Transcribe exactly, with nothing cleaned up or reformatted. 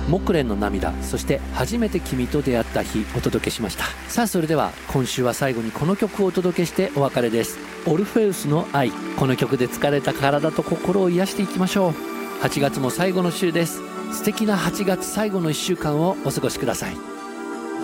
木蓮の涙、そして初めて君と出会った日お届けしました。さあそれでは今週は最後にこの曲をお届けしてお別れです。オルフェウスの愛。この曲で疲れた体と心を癒していきましょう。はちがつも最後の週です。素敵なはちがつ最後のいっしゅうかんをお過ごしください。